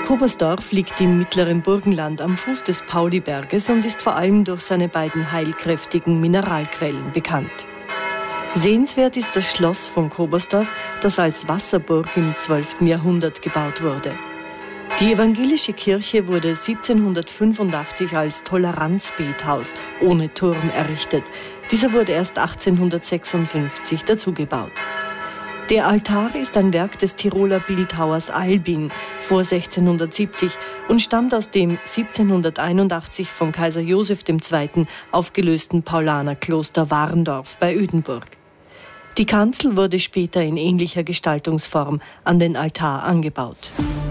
Kobersdorf liegt im mittleren Burgenland am Fuß des Pauliberges und ist vor allem durch seine beiden heilkräftigen Mineralquellen bekannt. Sehenswert ist das Schloss von Kobersdorf, das als Wasserburg im 12. Jahrhundert gebaut wurde. Die evangelische Kirche wurde 1785 als Toleranzbethaus ohne Turm errichtet. Dieser wurde erst 1856 dazugebaut. Der Altar ist ein Werk des Tiroler Bildhauers Albin vor 1670 und stammt aus dem 1781 von Kaiser Joseph II. Aufgelösten Paulanerkloster Warendorf bei Ödenburg. Die Kanzel wurde später in ähnlicher Gestaltungsform an den Altar angebaut.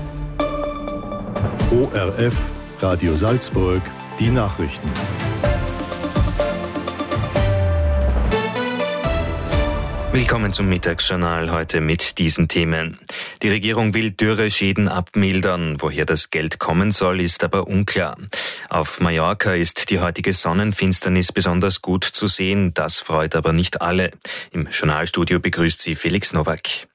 ORF, Radio Salzburg, die Nachrichten. Willkommen zum Mittagsjournal heute mit diesen Themen. Die Regierung will Dürreschäden abmildern. Woher das Geld kommen soll, ist aber unklar. Auf Mallorca ist die heutige Sonnenfinsternis besonders gut zu sehen. Das freut aber nicht alle. Im Journalstudio begrüßt sie Felix Nowak.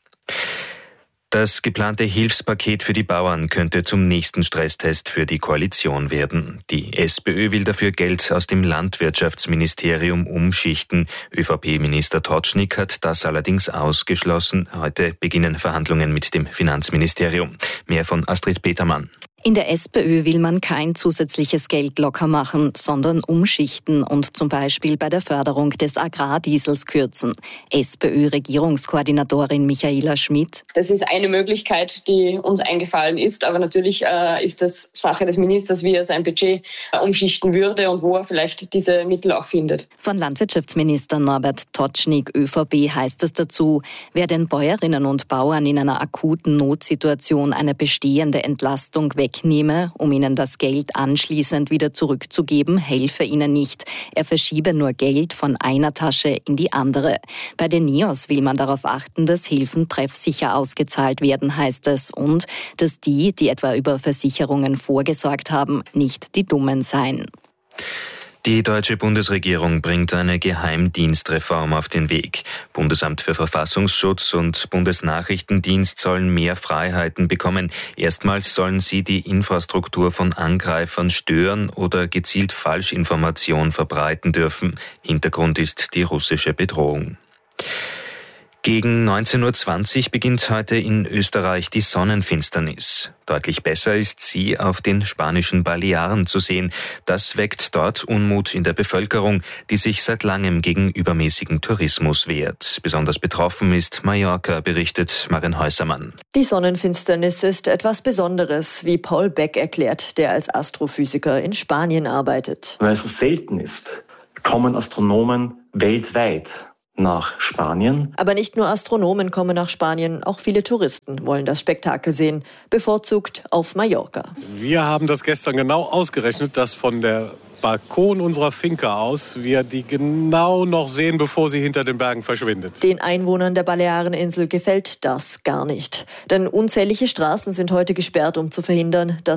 Das geplante Hilfspaket für die Bauern könnte zum nächsten Stresstest für die Koalition werden. Die SPÖ will dafür Geld aus dem Landwirtschaftsministerium umschichten. ÖVP-Minister Totschnig hat das allerdings ausgeschlossen. Heute beginnen Verhandlungen mit dem Finanzministerium. Mehr von Astrid Petermann. In der SPÖ will man kein zusätzliches Geld locker machen, sondern umschichten und zum Beispiel bei der Förderung des Agrardiesels kürzen. SPÖ-Regierungskoordinatorin Michaela Schmidt. Das ist eine Möglichkeit, die uns eingefallen ist, aber natürlich ist das Sache des Ministers, wie er sein Budget umschichten würde und wo er vielleicht diese Mittel auch findet. Von Landwirtschaftsminister Norbert Totschnig, ÖVP, heißt es dazu, wer den Bäuerinnen und Bauern in einer akuten Notsituation eine bestehende Entlastung wegnehme, um ihnen das Geld anschließend wieder zurückzugeben, helfe ihnen nicht. Er verschiebe nur Geld von einer Tasche in die andere. Bei den NEOS will man darauf achten, dass Hilfen treffsicher ausgezahlt werden, heißt es, und dass die etwa über Versicherungen vorgesorgt haben, nicht die Dummen seien. Die deutsche Bundesregierung bringt eine Geheimdienstreform auf den Weg. Bundesamt für Verfassungsschutz und Bundesnachrichtendienst sollen mehr Freiheiten bekommen. Erstmals sollen sie die Infrastruktur von Angreifern stören oder gezielt Falschinformation verbreiten dürfen. Hintergrund ist die russische Bedrohung. Gegen 19.20 Uhr beginnt heute in Österreich die Sonnenfinsternis. Deutlich besser ist sie auf den spanischen Balearen zu sehen. Das weckt dort Unmut in der Bevölkerung, die sich seit langem gegen übermäßigen Tourismus wehrt. Besonders betroffen ist Mallorca, berichtet Maren Häusermann. Die Sonnenfinsternis ist etwas Besonderes, wie Paul Beck erklärt, der als Astrophysiker in Spanien arbeitet. Weil es so selten ist, kommen Astronomen weltweit nach Spanien. Aber nicht nur Astronomen kommen nach Spanien, auch viele Touristen wollen das Spektakel sehen, bevorzugt auf Mallorca. Wir haben das gestern genau ausgerechnet, dass von der Balkon unserer Finca aus wir die genau noch sehen, bevor sie hinter den Bergen verschwindet. Den Einwohnern der Baleareninsel gefällt das gar nicht. Denn unzählige Straßen sind heute gesperrt, um zu verhindern, dass